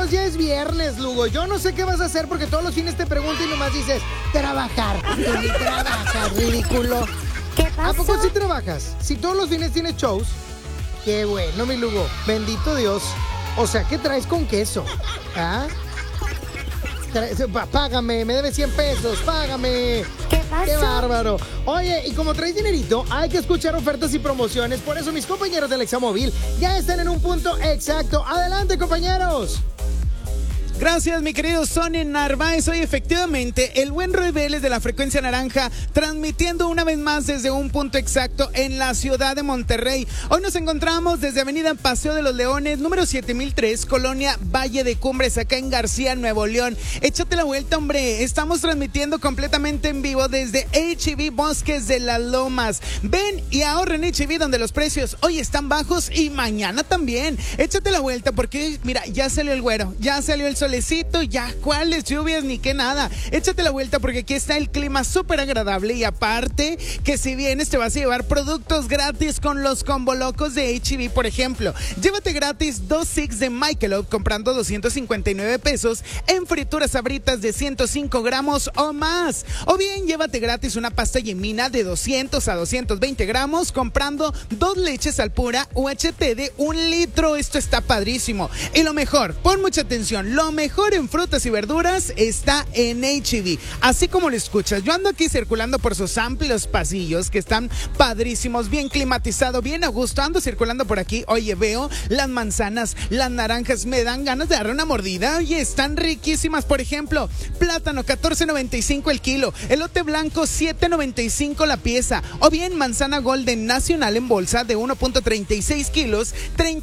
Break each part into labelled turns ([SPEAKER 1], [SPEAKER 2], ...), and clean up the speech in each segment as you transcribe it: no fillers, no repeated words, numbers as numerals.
[SPEAKER 1] Dios, ya es viernes, Lugo. Yo no sé qué vas a hacer porque todos los fines te pregunto y nomás dices, trabajar. Tú ni trabajas, ridículo.
[SPEAKER 2] ¿Qué pasó?
[SPEAKER 1] ¿A poco sí trabajas? Si todos los fines tienes shows, qué bueno, mi Lugo. Bendito Dios. O sea, ¿qué traes con queso? ¿Ah? Págame, me debes 100 pesos, págame.
[SPEAKER 2] ¿Qué pasó?
[SPEAKER 1] ¡Qué bárbaro! Oye, y como traes dinerito, hay que escuchar ofertas y promociones. Por eso mis compañeros del Examóvil ya están en un punto exacto. ¡Adelante, compañeros!
[SPEAKER 3] Gracias, mi querido Sonny Narváez. Hoy efectivamente, el buen Roy Vélez de la Frecuencia Naranja, transmitiendo una vez más desde un punto exacto en la ciudad de Monterrey. Hoy nos encontramos desde Avenida Paseo de los Leones, número 7003, Colonia Valle de Cumbres, acá en García, Nuevo León. Échate la vuelta, hombre. Estamos transmitiendo completamente en vivo desde H-E-B Bosques de las Lomas. Ven y ahorra en H-E-B, donde los precios hoy están bajos y mañana también. Échate la vuelta porque, mira, ya salió el güero, ya salió el sol. Ya, ¿cuáles lluvias ni qué nada? Échate la vuelta porque aquí está el clima súper agradable y aparte que si vienes te vas a llevar productos gratis con los combo locos de H-E-B, por ejemplo. Llévate gratis 2 sticks de Michelob comprando 259 pesos en frituras Sabritas de 105 gramos o más. O bien llévate gratis una pasta Yemina de 200 a 220 gramos comprando 2 leches Alpura UHT de 1 litro. Esto está padrísimo. Y lo mejor, pon mucha atención, lo mejor en frutas y verduras está en H-E-B. Así como lo escuchas, yo ando aquí circulando por sus amplios pasillos que están padrísimos, bien climatizado, bien a gusto. Ando circulando por aquí, oye, veo las manzanas, las naranjas, me dan ganas de darle una mordida. Oye, están riquísimas. Por ejemplo, plátano 14.95 el kilo, elote blanco 7.95 la pieza, o bien manzana golden nacional en bolsa de 1.36 kilos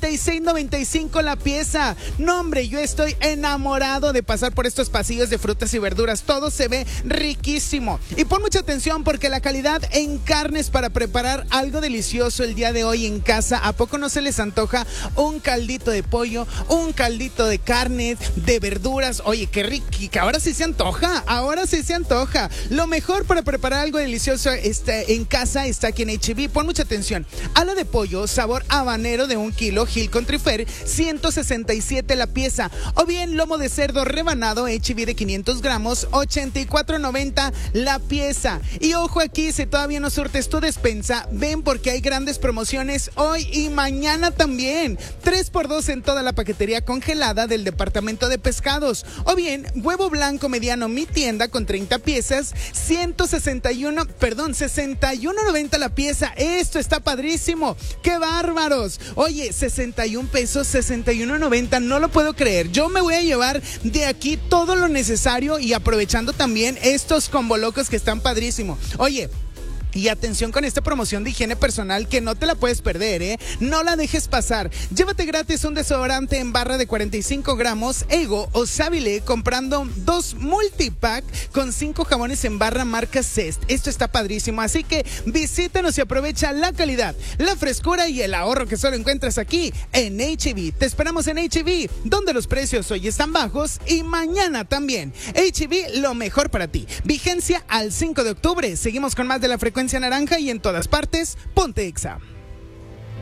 [SPEAKER 3] 36.95 la pieza. No, hombre, yo estoy enamorado de pasar por estos pasillos de frutas y verduras. Todo se ve riquísimo. Y pon mucha atención porque la calidad en carnes para preparar algo delicioso el día de hoy en casa. ¿A poco no se les antoja un caldito de pollo, un caldito de carne, de verduras? Oye, qué rico, que ahora sí se antoja, ahora sí se antoja. Lo mejor para preparar algo delicioso en casa está aquí en H-E-B. Pon mucha atención. Ala de pollo, sabor habanero de 1 kilo, Hill Country Fair, 167 la pieza. O bien lomo de cerdo rebanado H-E-B de 500 gramos, 84.90 la pieza. Y ojo aquí, si todavía no surtes tu despensa, ven porque hay grandes promociones hoy y mañana también. 3x2 en toda la paquetería congelada del departamento de pescados. O bien, huevo blanco mediano mi tienda con 30 piezas, 61.90 la pieza. Esto está padrísimo. ¡Qué bárbaros! Oye, 61 pesos, 61.90, no lo puedo creer. Yo me voy a llevar de aquí todo lo necesario y aprovechando también estos combo locos que están padrísimos. Oye, y atención con esta promoción de higiene personal que no te la puedes perder, ¿eh? No la dejes pasar. Llévate gratis un desodorante en barra de 45 gramos, Ego o Savile, comprando 2 multipack con 5 jabones en barra marca Zest. Esto está padrísimo, así que visítanos y aprovecha la calidad, la frescura y el ahorro que solo encuentras aquí en H-E-B. Te esperamos en H-E-B, donde los precios hoy están bajos y mañana también. H-E-B, lo mejor para ti. Vigencia al 5 de octubre. Seguimos con más de la Frecuencia Naranja y en todas partes, ponte Exa.